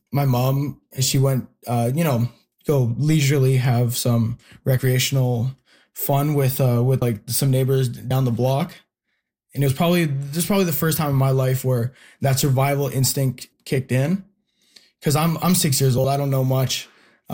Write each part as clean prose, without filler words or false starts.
my mom, she went, go leisurely have some recreational fun with like some neighbors down the block. And this is probably the first time in my life where that survival instinct kicked in. Cause I'm 6 years old. I don't know much.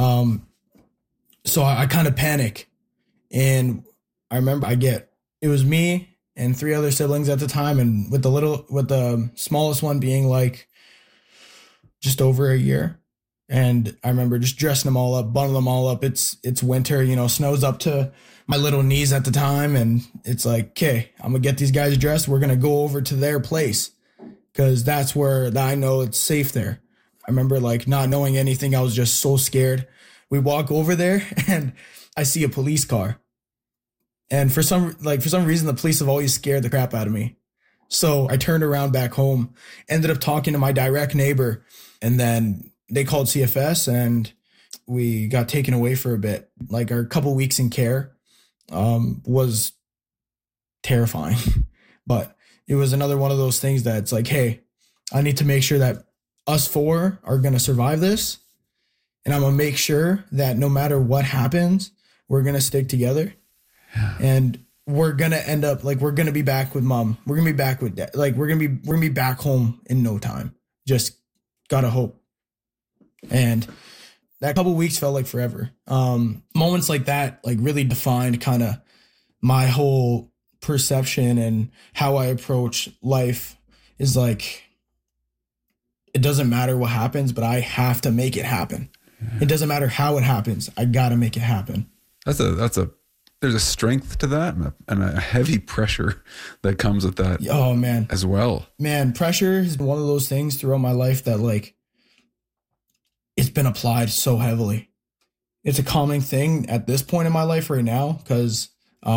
So I kind of panic. And I remember it was me and three other siblings at the time. And with the smallest one being like just over a year. And I remember just dressing them all up, bundling them all up. It's winter, snow's up to my little knees at the time. And it's like, okay, I'm going to get these guys dressed. We're going to go over to their place because that's where I know it's safe there. I remember like not knowing anything. I was just so scared. We walk over there and I see a police car. And for some reason, the police have always scared the crap out of me. So I turned around back home, ended up talking to my direct neighbor, and then they called CFS and we got taken away for a bit. Like our couple weeks in care was terrifying, but it was another one of those things that's like, hey, I need to make sure that us four are going to survive this. And I'm going to make sure that no matter what happens, we're going to stick together. Yeah. And we're going to end up like, we're going to be back with mom. We're going to be back with dad. Like we're going to be back home in no time. Just gotta hope. And that couple weeks felt like forever. Moments like that, like really defined kind of my whole perception and how I approach life is like, it doesn't matter what happens, but I have to make it happen. Yeah. It doesn't matter how it happens. I got to make it happen. There's a strength to that and a heavy pressure that comes with that. Oh man. As well. Man, pressure has been one of those things throughout my life that like, it's been applied so heavily. It's a calming thing at this point in my life right now. Cause,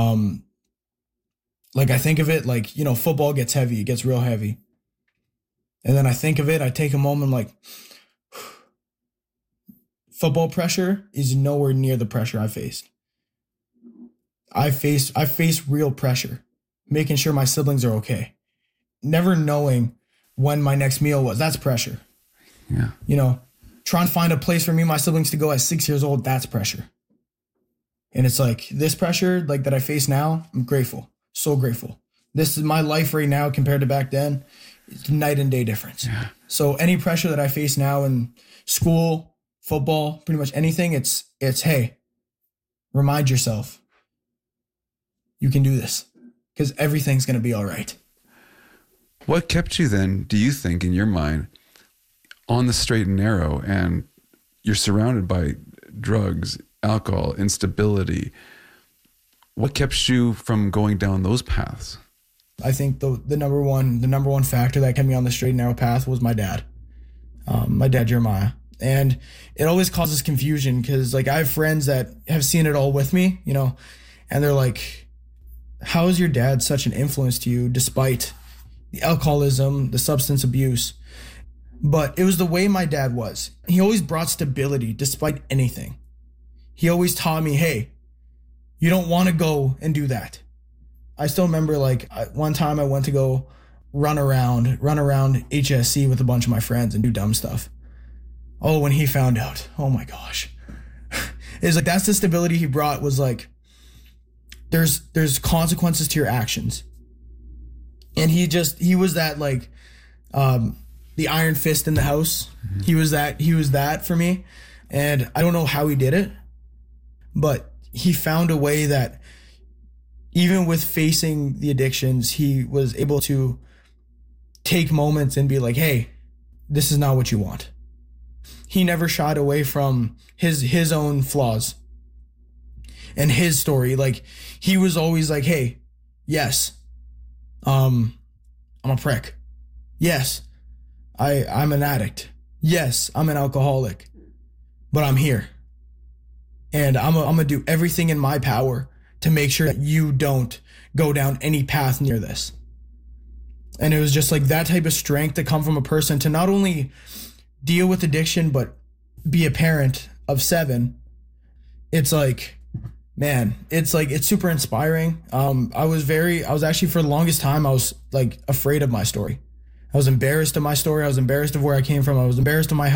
like I think of it like, football gets heavy. It gets real heavy. And then I think of it, I take a moment like, football pressure is nowhere near the pressure I faced. I face real pressure, making sure my siblings are okay. Never knowing when my next meal was. That's pressure. Yeah. Trying to find a place for me and my siblings to go at 6 years old, that's pressure. And it's like this pressure like that I face now, I'm grateful. So grateful. This is my life right now compared to back then. It's night and day difference. Yeah. So any pressure that I face now in school, football, pretty much anything, it's hey, remind yourself you can do this because everything's going to be all right. What kept you then, do you think, in your mind, on the straight and narrow, and you're surrounded by drugs, alcohol, instability? What kept you from going down those paths? I think the number one factor that kept me on the straight and narrow path was my dad, Jeremiah. And it always causes confusion because like I have friends that have seen it all with me, and they're like, how is your dad such an influence to you despite the alcoholism, the substance abuse? But it was the way my dad was. He always brought stability despite anything. He always taught me, hey, you don't want to go and do that. I still remember like one time I went to go run around HSC with a bunch of my friends and do dumb stuff. Oh, when he found out, oh my gosh. It's like, that's the stability he brought was like, there's consequences to your actions. And he was that like, the iron fist in the house. Mm-hmm. He was that for me. And I don't know how he did it, but he found a way that even with facing the addictions, he was able to take moments and be like, hey, this is not what you want. He never shied away from his own flaws and his story. Like he was always like, hey, yes, I'm a prick. Yes, I'm an addict. Yes, I'm an alcoholic, but I'm here. And I'm gonna do everything in my power to make sure that you don't go down any path near this. And it was just like that type of strength to come from a person to not only deal with addiction, but be a parent of 7. It's like, man, it's super inspiring. I was actually for the longest time, I was like afraid of my story. I was embarrassed of my story. I was embarrassed of where I came from. I was embarrassed of my